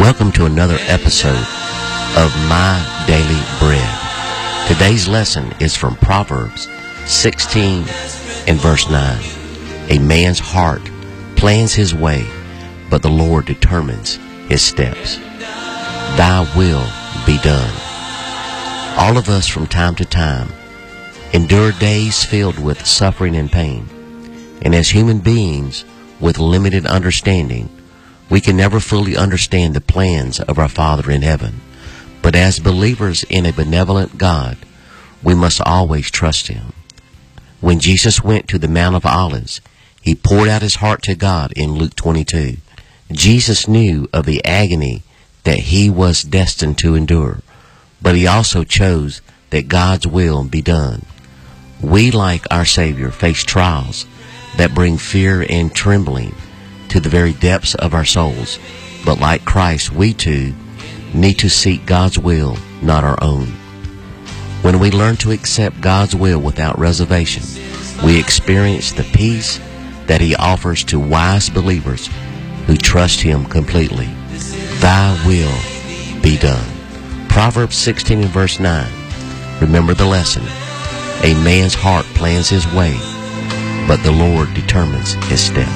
Welcome to another episode of My Daily Bread. Today's lesson is from Proverbs 16 and verse 9. A man's heart plans his way, but the Lord determines his steps. Thy will be done. All of us from time to time endure days filled with suffering and pain. And as human beings with limited understanding, we can never fully understand the plans of our Father in heaven. But as believers in a benevolent God, we must always trust Him. When Jesus went to the Mount of Olives, He poured out His heart to God in Luke 22. Jesus knew of the agony that He was destined to endure, but He also chose that God's will be done. We, like our Savior, face trials that bring fear and trembling to the very depths of our souls. But like Christ, we too need to seek God's will, not our own. When we learn to accept God's will without reservation, we experience the peace that He offers to wise believers who trust Him completely. Thy will be done. Proverbs 16 and verse 9. Remember the lesson. A man's heart plans his way, but the Lord determines his steps.